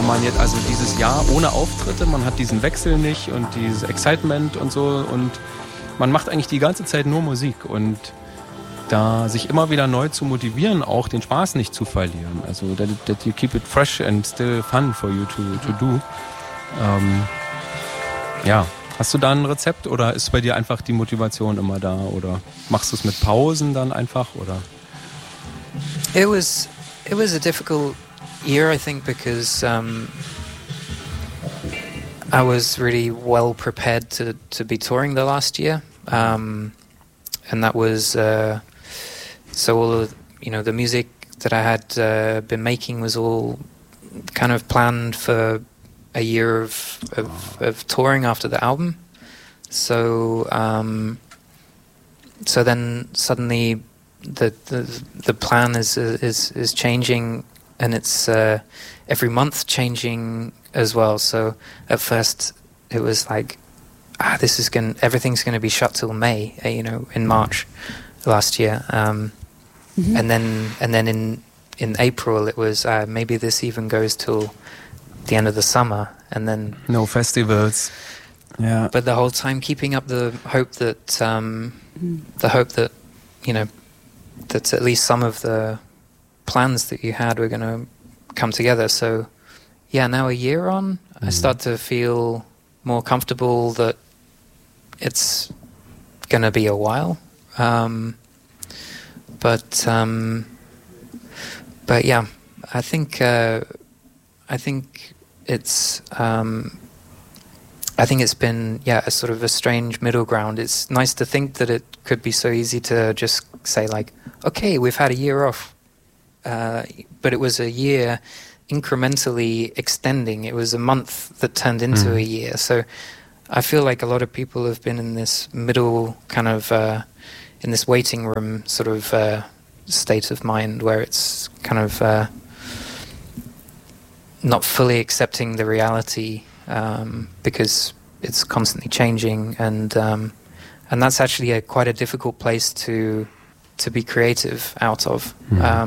wenn man jetzt, also dieses Jahr ohne Auftritte, man hat diesen Wechsel nicht und dieses Excitement und so und man macht eigentlich die ganze Zeit nur Musik und da sich immer wieder neu zu motivieren, auch den Spaß nicht zu verlieren. Also that you keep it fresh and still fun for you to do. Ja, hast du da ein Rezept oder ist bei dir einfach die Motivation immer da oder machst du es mit Pausen dann einfach oder? It was a difficult year, I think, because I was really well prepared to be touring the last year, and that was so all of, the music that I had been making was all kind of planned for a year of touring after the album. So so then suddenly the plan is changing, and it's every month changing as well. So at first it was like, everything's going to be shut till May, in March last year. And then in April it was maybe this even goes till the end of the summer, and then no festivals. Yeah. But the whole time keeping up the hope that that at least some of the plans that you had were going to come together. So yeah, now a year on, I start to feel more comfortable that it's going to be a while. But yeah, I think it's been a sort of a strange middle ground. It's nice to think that it could be so easy to just say like, okay, we've had a year off, but it was a year incrementally extending. It was a month that turned into a year. So I feel like a lot of people have been in this middle kind of in this waiting room sort of state of mind where it's kind of not fully accepting the reality because it's constantly changing, and that's actually quite a difficult place to be creative out of.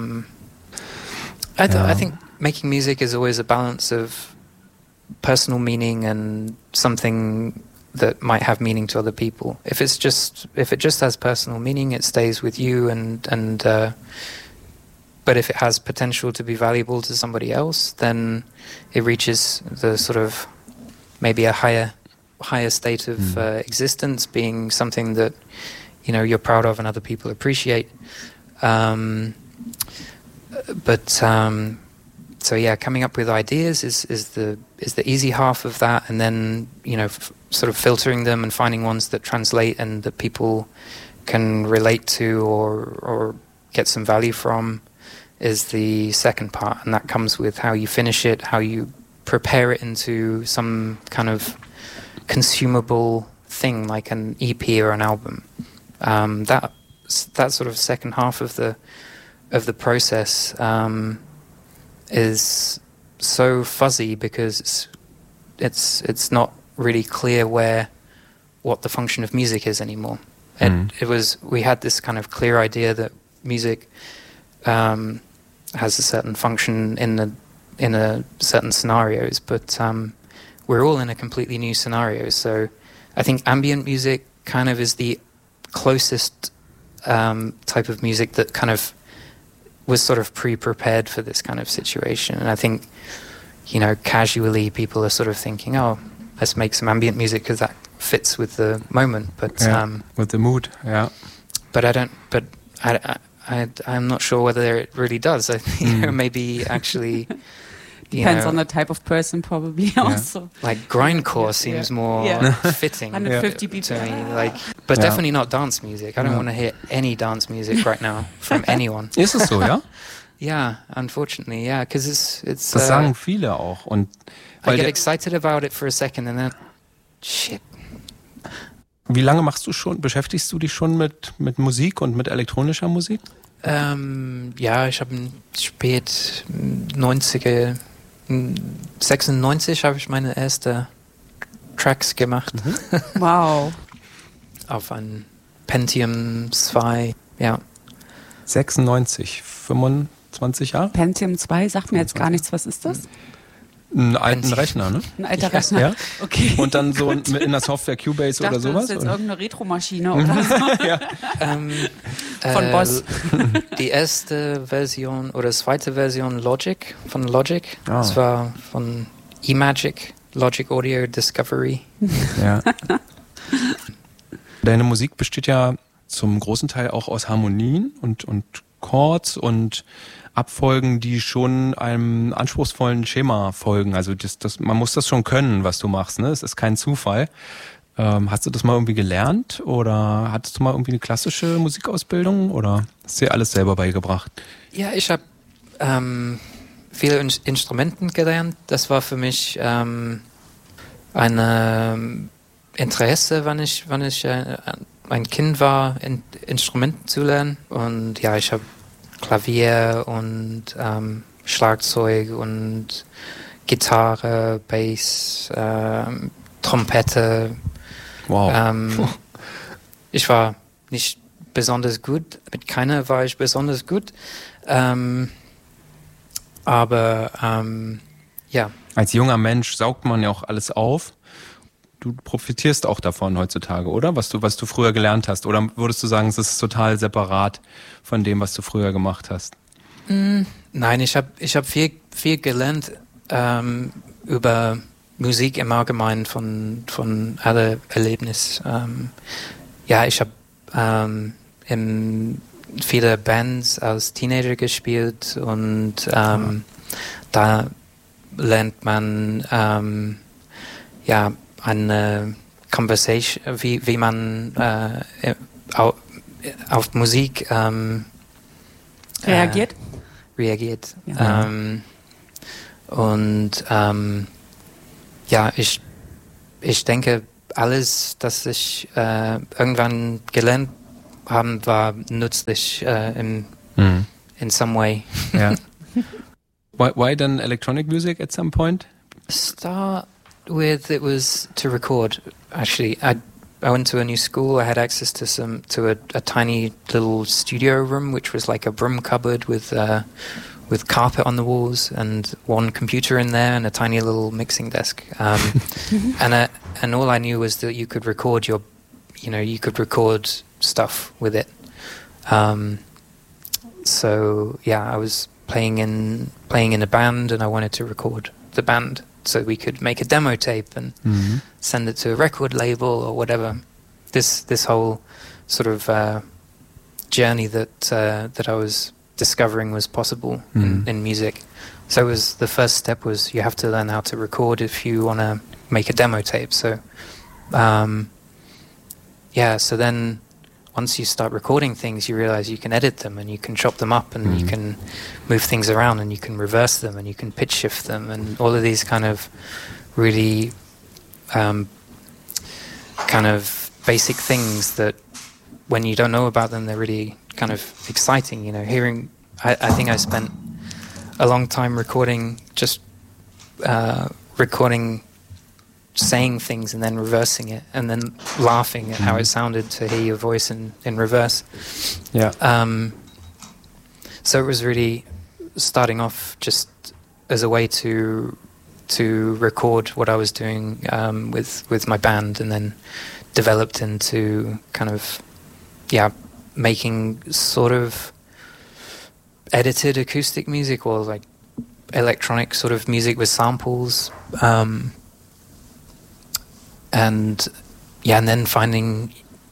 I think making music is always a balance of personal meaning and something that might have meaning to other people. If it just has personal meaning, it stays with you, and but if it has potential to be valuable to somebody else, then it reaches the sort of maybe a higher state of existence, being something that you're proud of and other people appreciate. So yeah, coming up with ideas is the easy half of that, and then sort of filtering them and finding ones that translate and that people can relate to or get some value from is the second part, and that comes with how you finish it, how you prepare it into some kind of consumable thing like an EP or an album. That sort of second half of the process is so fuzzy because it's not really clear what the function of music is anymore. And we had this kind of clear idea that music has a certain function in a certain scenarios, but we're all in a completely new scenario. So I think ambient music kind of is the closest type of music that kind of was sort of pre-prepared for this kind of situation. And I think, casually people are sort of thinking, oh, let's make some ambient music because that fits with the moment. But with the mood, yeah. But I'm not sure whether it really does. I think maybe actually depends on the type of person, probably also. Like grindcore seems more fitting 150 beats to me. But definitely not dance music. I don't want to hear any dance music right now from anyone. Ist es so, ja? Yeah, unfortunately, yeah, because it's. Das sagen viele auch. Und I get excited about it for a second and then, shit. Wie lange beschäftigst du dich schon mit Musik und mit elektronischer Musik? Ja, ich habe spät 90er, 96 habe ich meine erste Tracks gemacht. Wow. Auf ein Pentium 2, ja. 96, 25 Jahre? Pentium 2 sagt mir jetzt gar nichts. Was ist das? Einen alten Rechner, ne? Ein alter Rechner. Ja. Okay. Und dann so in der Software Cubase oder sowas? Das ist jetzt oder? irgendeine Retro-Maschine oder so. Ja. Von Boss. Die erste Version oder zweite Version von Logic. Ah. Das war von eMagic, Logic Audio Discovery. Ja. Deine Musik besteht ja zum großen Teil auch aus Harmonien und Chords und Abfolgen, die schon einem anspruchsvollen Schema folgen. Also man muss das schon können, was du machst, ne? Es ist kein Zufall. Hast du das mal irgendwie gelernt oder hattest du mal irgendwie eine klassische Musikausbildung oder hast du dir alles selber beigebracht? Ja, ich habe viele Instrumenten gelernt. Das war für mich ein Interesse, wann ich ein Kind war, Instrumenten zu lernen. Und ja, ich habe Klavier und Schlagzeug und Gitarre, Bass, Trompete. Wow. Ich war nicht besonders gut, mit keiner war ich besonders gut. Aber ja. Als junger Mensch saugt man ja auch alles auf. Du profitierst auch davon heutzutage, oder? Was du früher gelernt hast. Oder würdest du sagen, es ist total separat von dem, was du früher gemacht hast? Nein, ich hab viel gelernt über Musik im Allgemeinen von alle Erlebnis. Ja, ich habe in viele Bands als Teenager gespielt und da lernt man ja eine Conversation, wie man auf Musik reagiert. Ja. Und ja, ich denke, alles, das ich irgendwann gelernt habe, war nützlich in some way. Ja. Why then electronic music at some point? Start with it was to record. Actually, I went to a new school. I had access to a tiny little studio room, which was like a broom cupboard with carpet on the walls and one computer in there and a tiny little mixing desk. And all I knew was that you could record you could record stuff with it. So yeah, I was playing in a band, and I wanted to record the band so we could make a demo tape and send it to a record label or whatever. This whole sort of journey that I was discovering was possible in music. So the first step was you have to learn how to record if you want to make a demo tape. So yeah, so then once you start recording things, you realize you can edit them and you can chop them up and you can move things around and you can reverse them and you can pitch shift them and all of these kind of really kind of basic things that when you don't know about them, they're really kind of exciting. Hearing, I think I spent a long time recording saying things and then reversing it and then laughing at how it sounded to hear your voice in reverse. Yeah. So it was really starting off just as a way to record what I was doing with my band, and then developed into kind of making sort of edited acoustic music or like electronic sort of music with samples. And then finding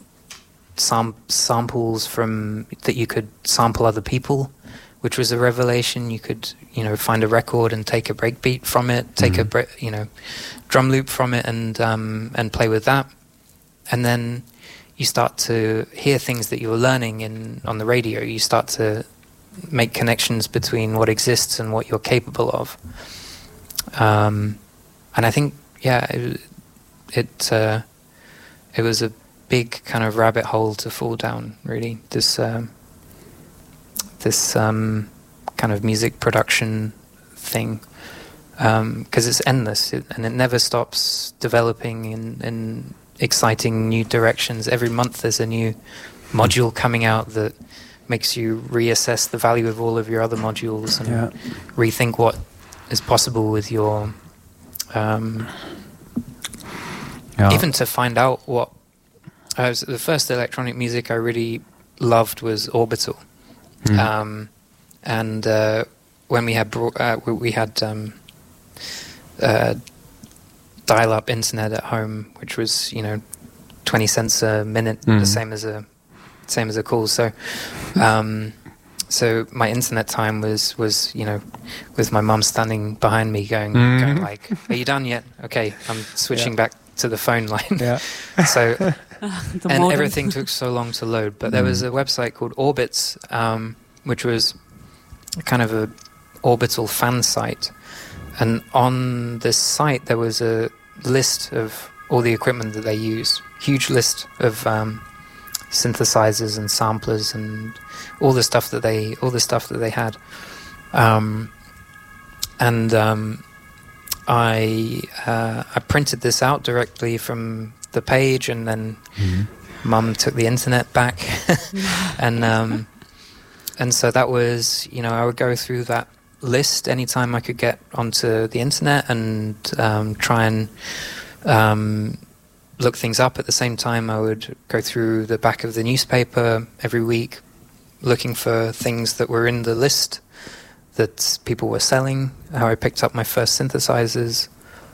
samples that you could sample other people, which was a revelation. You could, find a record and take a breakbeat from it, take a drum loop from it, and play with that. And then you start to hear things that you were learning on the radio. You start to make connections between what exists and what you're capable of. And I think, it was a big kind of rabbit hole to fall down, really. This kind of music production thing, because it's endless and it never stops developing in exciting new directions. Every month there's a new module coming out that makes you reassess the value of all of your other modules and rethink what is possible with your even to find out what the first electronic music I really loved was Orbital. And when we had dial-up internet at home, which was 20 cents a minute, the same as a call. So so my internet time was with my mum standing behind me going like, "Are you done yet? Okay, I'm switching back to the phone line." Yeah. So and modem. everything took so long to load. But there was a website called Orbits, which was kind of a Orbital fan site, and on this site there was a list of all the equipment that they use, huge list of synthesizers and samplers and all the stuff that they had, I printed this out directly from the page, and then Mum took the internet back, and so that was I would go through that list anytime I could get onto the internet and try and look things up. At the same time, I would go through the back of the newspaper every week looking for things that were in the list that people were selling. How I picked up my first synthesizers.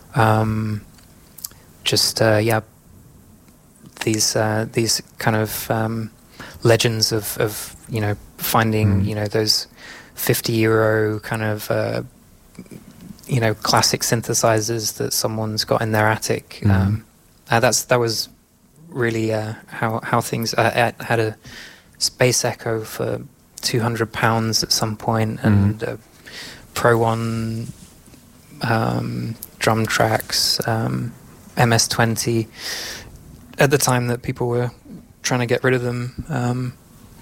These kind of legends of finding those €50 kind of classic synthesizers that someone's got in their attic. That was really how things. I had a Space Echo for £200 at some point, and Pro One drum tracks, MS-20 at the time that people were trying to get rid of them.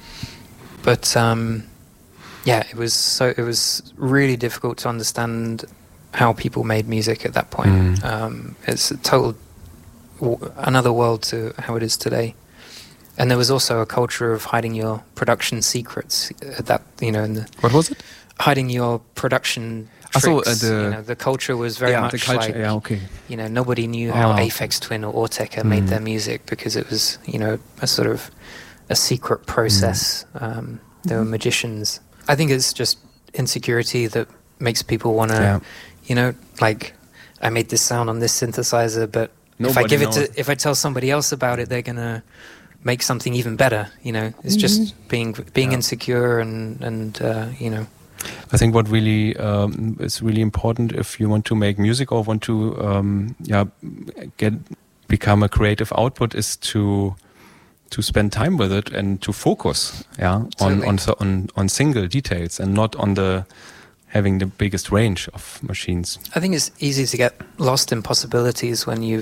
It was really difficult to understand how people made music at that point. It's another world to how it is today. And there was also a culture of hiding your production secrets. What was it? Hiding your production tricks. The culture was very much like, nobody knew how Aphex Twin or Autechre made their music, because it was, a sort of a secret process. They were magicians. I think it's just insecurity that makes people want to, like, I made this sound on this synthesizer, but if I tell somebody else about it, they're gonna make something even better. It's just being insecure and. I think what really is really important if you want to make music or want to become a creative output is to spend time with it and to focus on single details and not on having the biggest range of machines. I think it's easy to get lost in possibilities when you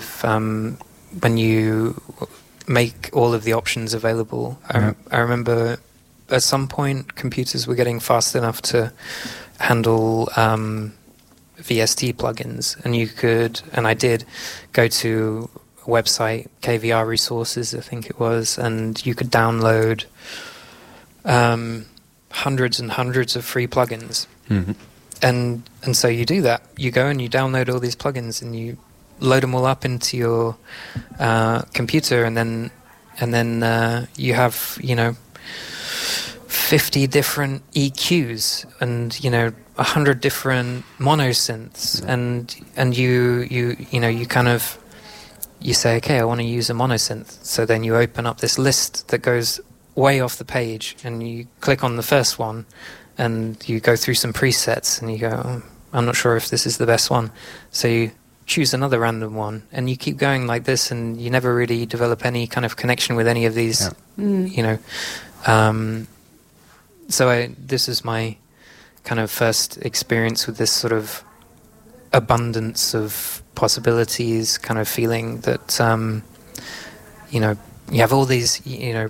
make all of the options available. I remember at some point computers were getting fast enough to handle VST plugins, and you could, and I did, go to a website, KVR Resources I think it was, and you could download hundreds and hundreds of free plugins. And so you do that. You go and you download all these plugins and you load them all up into your computer, and then you have 50 different EQs and 100 different monosynths, and you say, okay, I want to use a monosynth. So then you open up this list that goes way off the page, and you click on the first one, and you go through some presets, and you go, I'm not sure if this is the best one. So you choose another random one, and you keep going like this, and you never really develop any kind of connection with any of these, So this is my kind of first experience with this sort of abundance of possibilities, kind of feeling that, you have all these,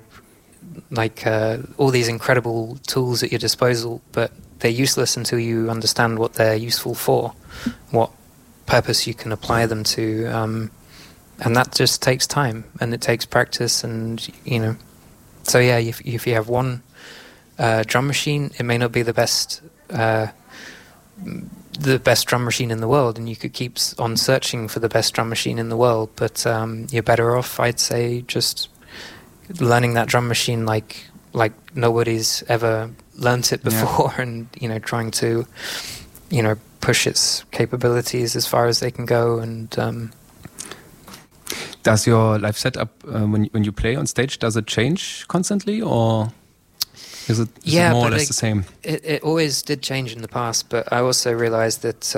all these incredible tools at your disposal, but they're useless until you understand what they're useful for, what purpose you can apply them to, and that just takes time, and it takes practice, and so yeah, if you have one drum machine, it may not be the best the best drum machine in the world, and you could keep on searching for the best drum machine in the world, but you're better off, I'd say, just learning that drum machine like nobody's ever learnt it before, and trying to push its capabilities as far as they can go. And does your live setup when you play on stage, does it change constantly, or is it more or less the same? It always did change in the past, but I also realized that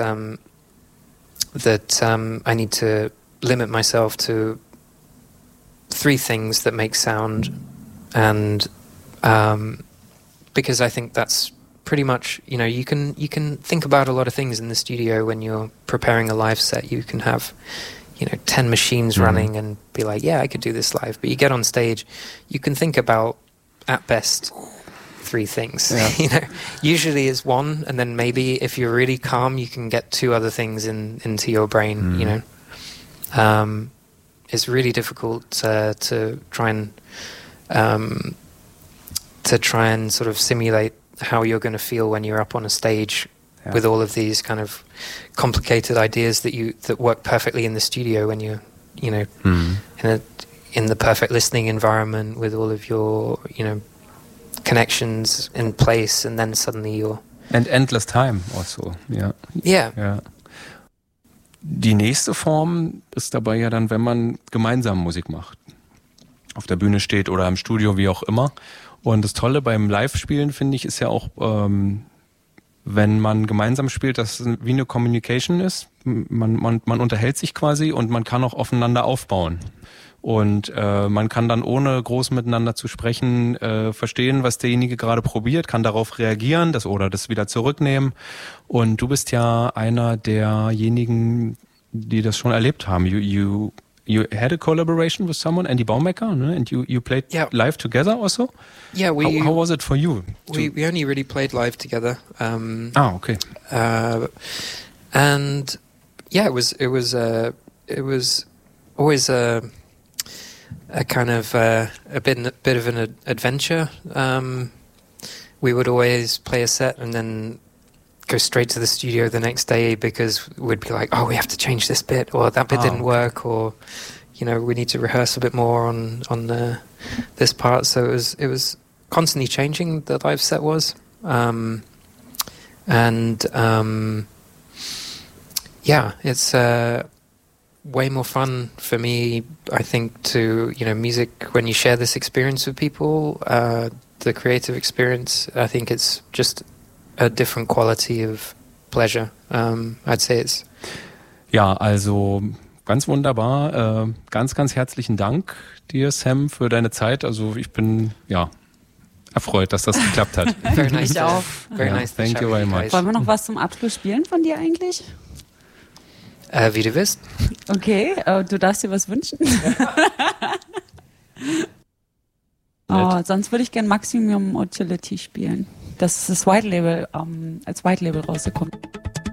I need to limit myself to 3 things that make sound, and because I think that's pretty much, you can think about a lot of things in the studio when you're preparing a live set. You can have 10 machines running and be like, yeah, I could do this live. But you get on stage, you can think about at best 3 things. Usually it's 1, and then maybe if you're really calm, you can get 2 other things into your brain. It's really difficult to try and sort of simulate how you're going to feel when you're up on a stage with all of these kind of complicated ideas that work perfectly in the studio when you're in the perfect listening environment with all of your connections in place, and then suddenly you're... And endless time also, ja. Die nächste Form ist dabei ja dann, wenn man gemeinsam Musik macht. Auf der Bühne steht oder im Studio, wie auch immer. Und das Tolle beim Live-Spielen, finde ich, ist ja auch, wenn man gemeinsam spielt, dass es wie eine Communication ist. Man unterhält sich quasi und man kann auch aufeinander aufbauen. Und man kann dann, ohne groß miteinander zu sprechen, verstehen, was derjenige gerade probiert, kann darauf reagieren, das wieder zurücknehmen. Und du bist ja einer derjenigen, die das schon erlebt haben. You had a collaboration with someone, Andy Baumecker, ne? And you played live together also? Yeah, how was it for you? We only really played live together. Okay. And yeah, it was always a kind of a bit of an adventure. We would always play a set and then go straight to the studio the next day, because we'd be like, oh, we have to change this bit, or that bit didn't work, or we need to rehearse a bit more on this part. So it was constantly changing. The live set was, it's way more fun for me, I think, to music when you share this experience with people, the creative experience. I think it's just a different quality of pleasure. I'd say it's... Ja, also ganz wunderbar. Ganz, ganz herzlichen Dank dir, Sam, für deine Zeit. Also ich bin erfreut, dass das geklappt hat. Very nice. Ich auch. Very nice. Thank you very much. Wollen wir noch was zum Abschluss spielen von dir eigentlich? Wie du willst. Okay, du darfst dir was wünschen. Sonst würde ich gerne Maximum Utility spielen. Das ist das White Label, als White Label rausgekommen.